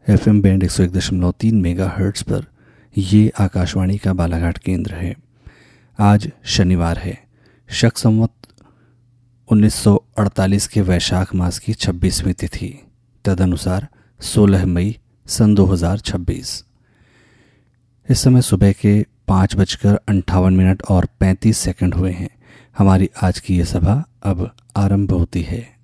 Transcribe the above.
FM band 101.3 megahertz पर ये आकाशवाणी का बालाघाट केंद्र है। आज शनिवार है, शक संवत 1948 के वैशाख मास की 26वीं तिथि, तदनुसार 16 मई सन 2026। इस समय सुबह के 5:58 और 35 सेकंड हुए हैं। हमारी आज की ये सभा अब आरंभ होती है।